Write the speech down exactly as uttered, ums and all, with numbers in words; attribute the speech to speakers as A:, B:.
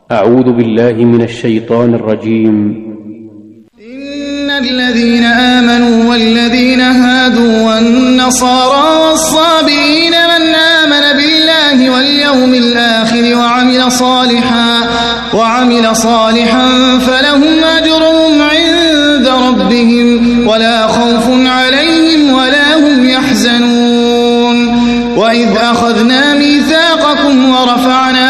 A: أعوذ بالله من الشيطان الرجيم.
B: إن الذين آمنوا والذين هادوا والنصارى والصابئين من آمن بالله واليوم الآخر وعمل صالحا وعمل صالحا فلهم أجرهم عند ربهم ولا خوف عليهم ولا هم يحزنون. وإذ أخذنا ميثاقكم ورفعنا